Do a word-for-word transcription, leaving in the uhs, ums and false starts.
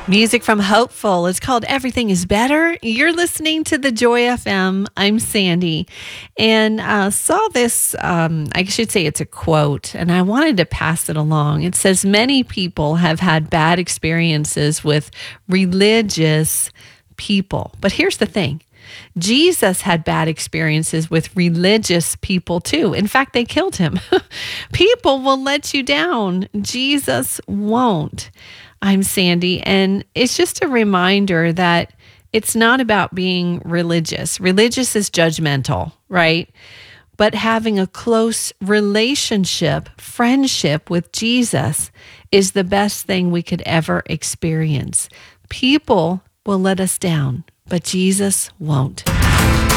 Music from Hopeful. It's called Everything is Better. You're listening to the Joy F M. I'm Sandy. And uh, saw this, um, I should say it's a quote, and I wanted to pass it along. It says, many people have had bad experiences with religious people. But here's the thing. Jesus had bad experiences with religious people too. In fact, they killed him. People will let you down. Jesus won't. I'm Sandy, and it's just a reminder that it's not about being religious. Religious is judgmental, right? But having a close relationship, friendship with Jesus is the best thing we could ever experience. People will let us down, but Jesus won't.